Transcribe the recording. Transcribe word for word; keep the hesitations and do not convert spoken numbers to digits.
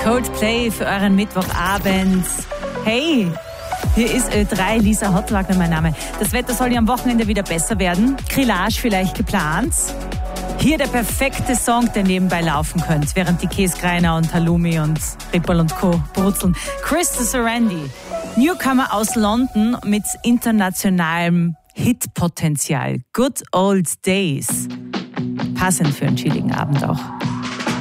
Coldplay für euren Mittwochabend. Hey, hier ist Ö drei, Lisa Hottwagner mein Name. Das Wetter soll ja am Wochenende wieder besser werden. Grillage vielleicht geplant. Hier der perfekte Song, der nebenbei laufen könnt, während die Käskreiner und Halloumi und Ripperl und Co. brutzeln. Krista Sorandi, Newcomer aus London mit internationalem Hitpotenzial. Good Old Days. Passend für einen chilligen Abend auch.